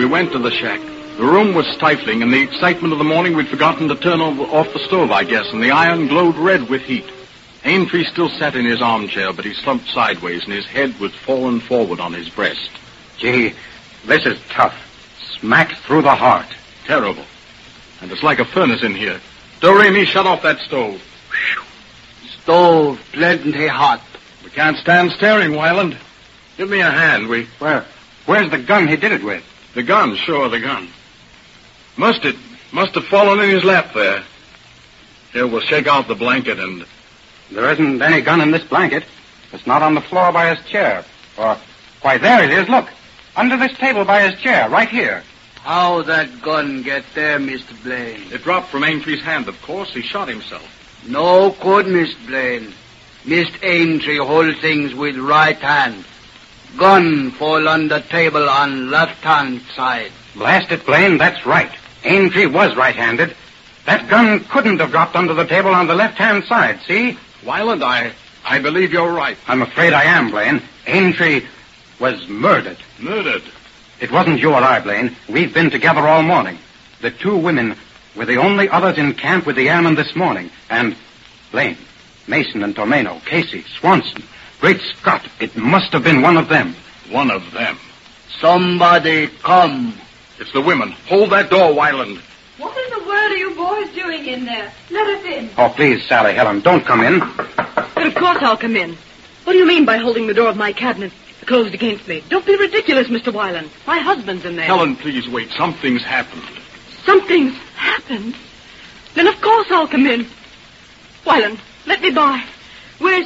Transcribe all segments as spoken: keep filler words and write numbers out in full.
we went to the shack. The room was stifling. In the excitement of the morning, we'd forgotten to turn over, off the stove, I guess, and the iron glowed red with heat. Aintree still sat in his armchair, but he slumped sideways, and his head was fallen forward on his breast. Gee, this is tough. Smack through the heart. Terrible. And it's like a furnace in here. Do-Re-Mi, shut off that stove. Whew. Stove plenty hot. We can't stand staring, Wyland. Give me a hand. We... Where? Where's the gun he did it with? The gun, sure, the gun. Must it... Must have fallen in his lap there. Here, we'll shake out the blanket and... There isn't any gun in this blanket. It's not on the floor by his chair. Or, why, there it is, look. Under this table by his chair, right here. How that gun get there, Mister Blaine? It dropped from Aintree's hand, of course. He shot himself. No good, Mister Blaine. Mister Aintree hold things with right hand. Gun fall on the table on left-hand side. Blast it, Blaine, that's right. Aintree was right-handed. That gun couldn't have dropped under the table on the left-hand side, see? Wyland, I... I believe you're right. I'm afraid I am, Blaine. Aintree was murdered. Murdered? It wasn't you or I, Blaine. We've been together all morning. The two women were the only others in camp with the airmen this morning. And, Blaine, Mason and Tomeno, Casey, Swanson. Great Scott, it must have been one of them. One of them? Somebody come. It's the women. Hold that door, Wyland. What in the world are you boys doing in there? Let us in. Oh, please, Sally, Helen, don't come in. But of course I'll come in. What do you mean by holding the door of my cabinet closed against me? Don't be ridiculous, Mister Wyland. My husband's in there. Helen, please wait. Something's happened. Something's happened? Then of course I'll come in. Wyland, let me by. Where's...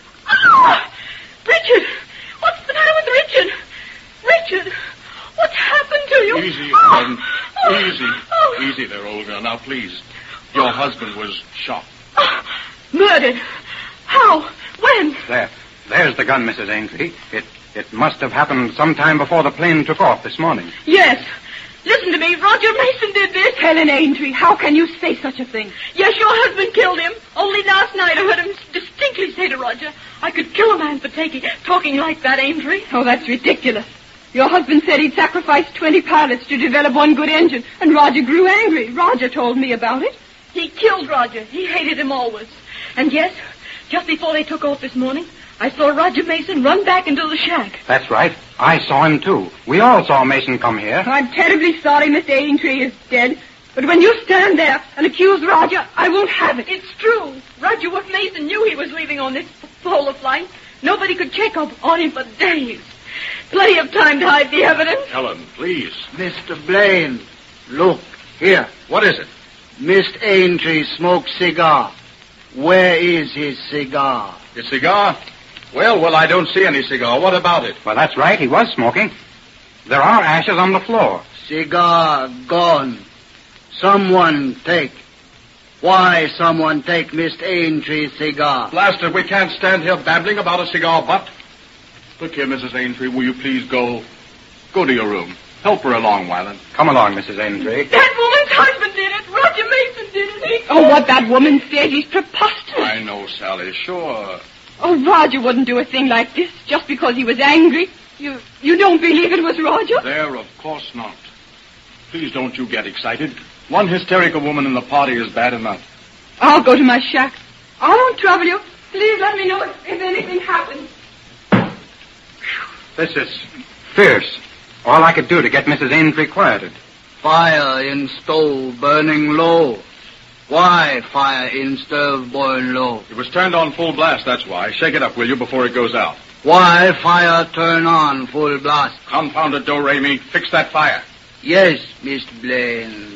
Ah! Richard! What's the matter with Richard? Richard! What's happened to you? Easy, oh, oh, easy. Oh. Easy there, Olga. Now, please. Your husband was shot. Oh, murdered? How? When? There. There's the gun, Missus Aintree. It it must have happened sometime before the plane took off this morning. Yes. Listen to me. Roger Mason did this. Helen Aintree, how can you say such a thing? Yes, your husband killed him. Only last night I heard him distinctly say to Roger, I could kill a man for taking, talking like that, Aintree. Oh, that's ridiculous. Your husband said he'd sacrificed twenty pilots to develop one good engine, and Roger grew angry. Roger told me about it. He killed Roger. He hated him always. And yes, just before they took off this morning, I saw Roger Mason run back into the shack. That's right. I saw him, too. We all saw Mason come here. I'm terribly sorry Mister Aintree is dead. But when you stand there and accuse Roger, I won't have it. It's true. Roger Wolf Mason knew he was leaving on this polar flight. Nobody could check up on him for days. Plenty of time to hide the evidence. Helen, please. Mister Blaine, look, here. What is it? Mister Aintree smoked cigar. Where is his cigar? His cigar? Well, well, I don't see any cigar. What about it? Well, that's right. He was smoking. There are ashes on the floor. Cigar gone. Someone take. Why someone take Mister Aintree's cigar? Blaster, we can't stand here babbling about a cigar butt. Look here, Missus Aintree, will you please go... Go to your room. Help her along, Wyland. Come along, Missus Aintree. That woman's husband did it. Roger Mason did it. He... Oh, what that woman said is preposterous. I know, Sally, sure. Oh, Roger wouldn't do a thing like this just because he was angry. You you don't believe it was Roger? There, of course not. Please don't you get excited. One hysterical woman in the party is bad enough. I'll go to my shack. I won't trouble you. Please let me know if, if anything happens. This is fierce. All I could do to get Missus Aintree quieted. Fire in stove burning low. Why fire in stove burn low? It was turned on full blast, that's why. Shake it up, will you, before it goes out. Why fire turn on full blast? Confound it, Do-Re-Mi. Fix that fire. Yes, Mister Blaine.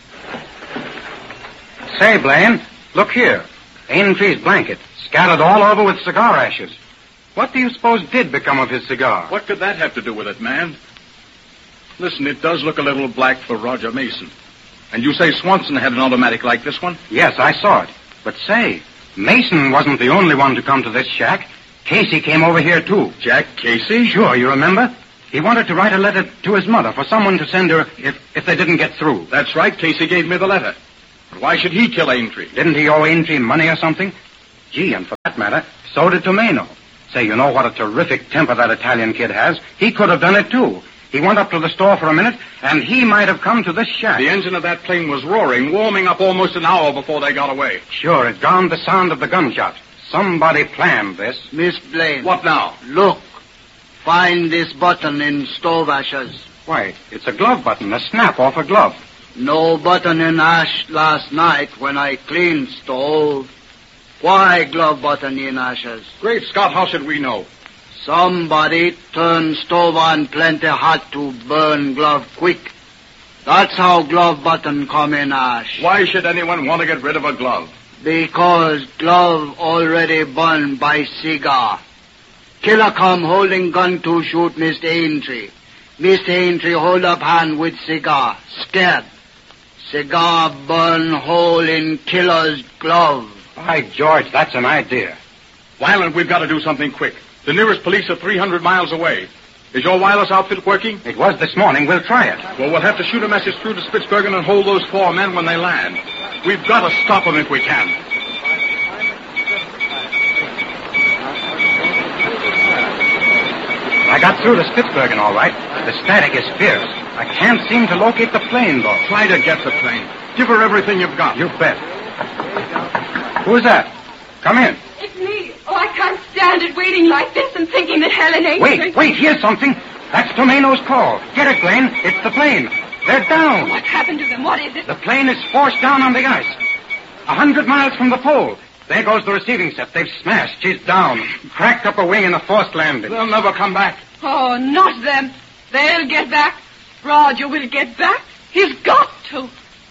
Say, Blaine, look here. Aintree's blanket, scattered all over with cigar ashes. What do you suppose did become of his cigar? What could that have to do with it, man? Listen, it does look a little black for Roger Mason. And you say Swanson had an automatic like this one? Yes, I saw it. But say, Mason wasn't the only one to come to this shack. Casey came over here, too. Jack Casey? Sure, you remember? He wanted to write a letter to his mother for someone to send her if, if they didn't get through. That's right. Casey gave me the letter. But why should he kill Aintree? Didn't he owe Aintree money or something? Gee, and for that matter, so did Tomeno. Say, you know what a terrific temper that Italian kid has? He could have done it, too. He went up to the store for a minute, and he might have come to this shack. The engine of that plane was roaring, warming up almost an hour before they got away. Sure, it drowned the sound of the gunshot. Somebody planned this. Miss Blaine. What now? Look. Find this button in stove ashes. Why, it's a glove button, a snap off a glove. No button in ash last night when I cleaned stove. Why glove button in ashes? Great Scott, how should we know? Somebody turned stove on plenty hot to burn glove quick. That's how glove button come in ash. Why should anyone want to get rid of a glove? Because glove already burned by cigar. Killer come holding gun to shoot Mister Aintree. Mister Aintree hold up hand with cigar. Scared. Cigar burn hole in killer's glove. By George, that's an idea. Wyland, we've got to do something quick. The nearest police are three hundred miles away. Is your wireless outfit working? It was this morning. We'll try it. Well, we'll have to shoot a message through to Spitsbergen and hold those four men when they land. We've got to stop them if we can. I got through to Spitsbergen, all right. The static is fierce. I can't seem to locate the plane, though. Try to get the plane. Give her everything you've got. You bet. Who's that? Come in. It's me. Oh, I can't stand it waiting like this and thinking that Helen ain't... Wait, wait, here's something. That's Tomeno's call. Get it, Blaine. It's the plane. They're down. What happened to them? What is it? The plane is forced down on the ice. A hundred miles from the pole. There goes the receiving set. They've smashed. She's down. Cracked up a wing in a forced landing. They'll never come back. Oh, not them. They'll get back. Roger will get back. He's got to.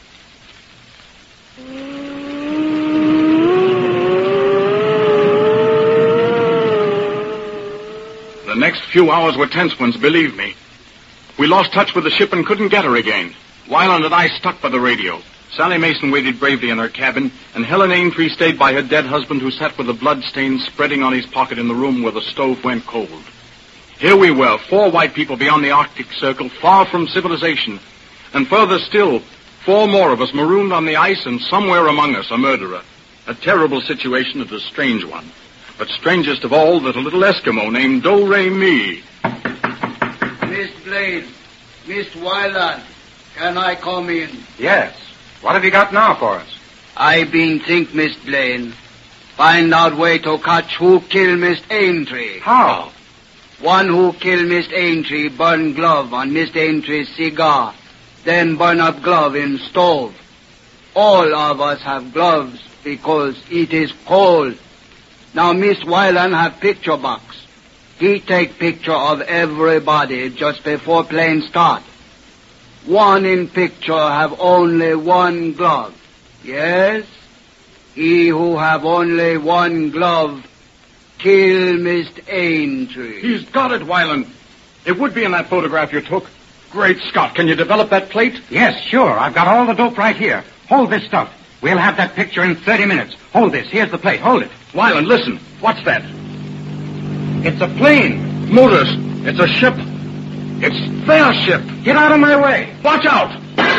The next few hours were tense ones, believe me. We lost touch with the ship and couldn't get her again. Wyland and I stuck by the radio. Sally Mason waited bravely in her cabin, and Helen Aintree stayed by her dead husband, who sat with the blood stains spreading on his pocket in the room where the stove went cold. Here we were, four white people beyond the Arctic Circle, far from civilization. And further still, four more of us marooned on the ice, and somewhere among us a murderer. A terrible situation and a strange one. But strangest of all, that a little Eskimo named Do-Re-Mi. Miss Blaine, Miss Wyland, can I come in? Yes. What have you got now for us? I been think, Miss Blaine. Find out way to catch who kill Miss Aintree. How? One who kill Miss Aintree burn glove on Miss Aintree's cigar, then burn up glove in stove. All of us have gloves because it is cold. Now Miss Wyland have picture box. He take picture of everybody just before plane start. One in picture have only one glove. Yes, he who have only one glove kill Mister Aintree. He's got it, Wyland. It would be in that photograph you took. Great Scott, can you develop that plate? Yes, sure. I've got all the dope right here. Hold this stuff. We'll have that picture in thirty minutes. Hold this. Here's the plate. Hold it. Wyland, listen. What's that? It's a plane. Motors. It's a ship. It's their ship. Get out of my way. Watch out!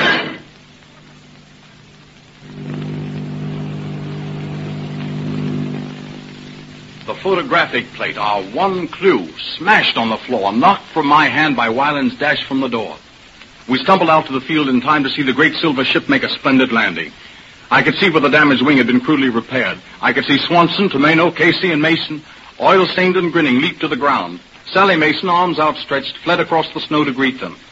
The photographic plate, our one clue, smashed on the floor, knocked from my hand by Wyland's dash from the door. We stumbled out to the field in time to see the great silver ship make a splendid landing. I could see where the damaged wing had been crudely repaired. I could see Swanson, Tomeno, Casey, and Mason, oil-stained and grinning, leap to the ground. Sally Mason, arms outstretched, fled across the snow to greet them.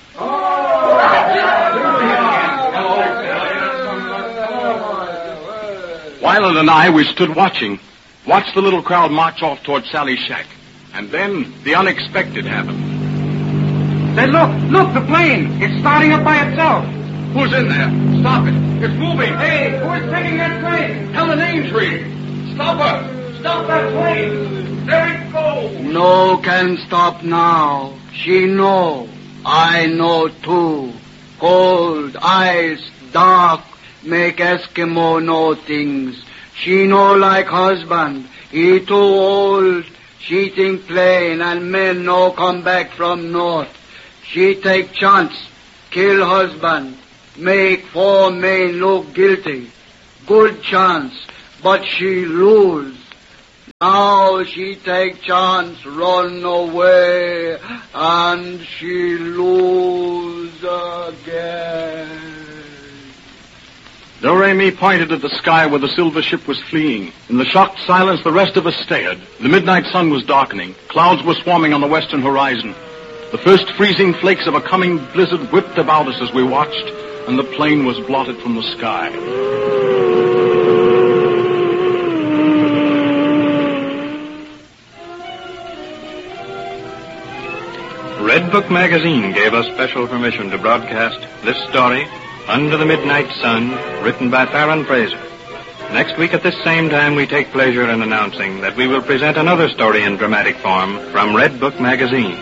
Wyland and I, we stood watching, watched the little crowd march off toward Sally's shack. And then the unexpected happened. Say, look, look, the plane. It's starting up by itself. Who's in there? Stop it. It's moving. Hey, who is taking that plane? Helen Aintree. Stop her. Stop that plane. There it goes. No can stop now. She know. I know too. Cold, ice, dark, make Eskimo know things. She know like husband. He too old. She think plain and men no come back from north. She take chance. Kill husband. Make four men look guilty. Good chance. But she lose. Now she take chance, run away, and she lose again. Do-Re-Mi pointed at the sky where the silver ship was fleeing. In the shocked silence, the rest of us stared. The midnight sun was darkening. Clouds were swarming on the western horizon. The first freezing flakes of a coming blizzard whipped about us as we watched, and the plane was blotted from the sky. Red Book Magazine gave us special permission to broadcast this story, Under the Midnight Sun, written by Farron Fraser. Next week at this same time, we take pleasure in announcing that we will present another story in dramatic form from Red Book Magazine.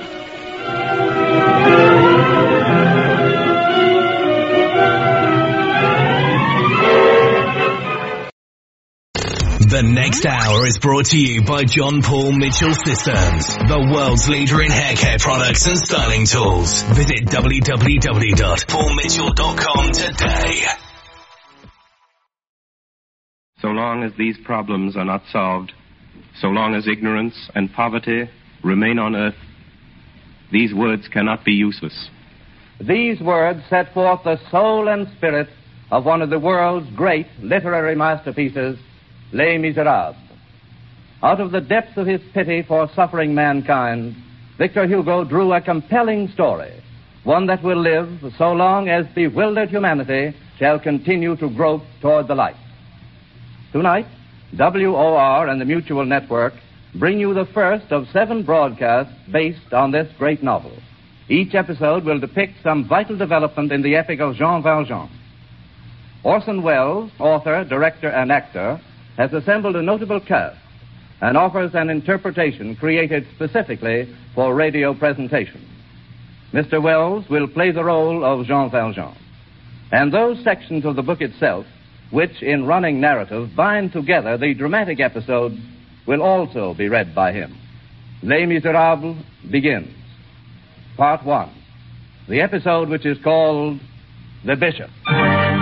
The next hour is brought to you by John Paul Mitchell Systems, the world's leader in hair care products and styling tools. Visit w w w dot paul mitchell dot com today. So long as these problems are not solved, so long as ignorance and poverty remain on earth, these words cannot be useless. These words set forth the soul and spirit of one of the world's great literary masterpieces, Les Miserables. Out of the depths of his pity for suffering mankind, Victor Hugo drew a compelling story, one that will live so long as bewildered humanity shall continue to grope toward the light. Tonight, W O R and the Mutual Network bring you the first of seven broadcasts based on this great novel. Each episode will depict some vital development in the epic of Jean Valjean. Orson Welles, author, director, and actor, has assembled a notable cast and offers an interpretation created specifically for radio presentation. Mister Welles will play the role of Jean Valjean. And those sections of the book itself, which in running narrative bind together the dramatic episodes, will also be read by him. Les Miserables begins. Part one. The episode which is called The Bishop.